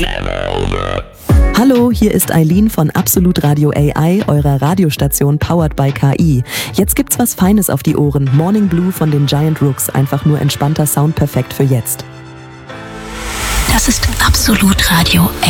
Hallo, hier ist Eileen von Absolut Radio AI, eurer Radiostation powered by KI. Jetzt gibt's was Feines auf die Ohren. Morning Blue von den Giant Rooks. Einfach nur entspannter Sound, perfekt für jetzt. Das ist Absolut Radio AI.